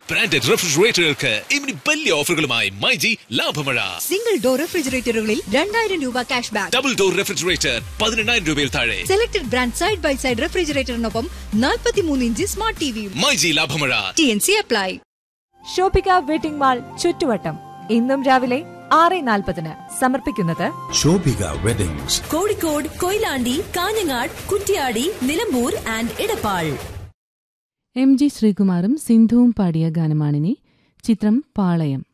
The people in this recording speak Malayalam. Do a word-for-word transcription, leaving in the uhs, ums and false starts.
ബ്രാൻഡഡ് റെഫ്രിജറേറ്ററുകൾക്ക് ഇനി വലിയ ഓഫറുകളുമായി മൈജി ലാഭമഴ. സിംഗിൾ ഡോർ റെഫ്രിജറേറ്ററുകളിൽ രണ്ടായിരം രൂപ cash back. Double door refrigerator പതിനെണ്ണായിരം രൂപയിൽ താഴെ. Selected brand side by side റെഫ്രിജറേറ്ററിനൊപ്പം നാൽപ്പത്തിമൂന്ന് inch smart ടിവിയും. MyG ലാഭമഴ. T N C apply. Shoppika wedding mall ചുറ്റുവട്ടം ഇന്നും രാവിലെ ആറ് നാൽപ്പതിന് സമർപ്പിക്കുന്നത് Shoppika weddings, Kozhikode, Koyilandy, Kanhangad, Kuttiadi, Nilambur and Edappal. M G ശ്രീകുമാറും സിന്ധുവും പാടിയ ഗാനമാണിനി. ചിത്രം പാളയം.